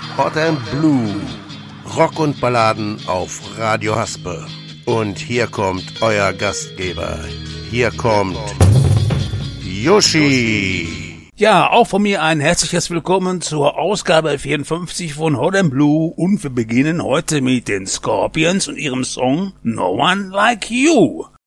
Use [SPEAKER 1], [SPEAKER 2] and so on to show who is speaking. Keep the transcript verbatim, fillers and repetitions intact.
[SPEAKER 1] Hot and Blue. Rock und Balladen auf Radio Haspe. Und hier kommt euer Gastgeber. Hier kommt Yoshi.
[SPEAKER 2] Ja, auch von mir ein herzliches Willkommen zur Ausgabe vierundfünfzig von Hot and Blue. Und wir beginnen heute mit den Scorpions und ihrem Song No One Like You.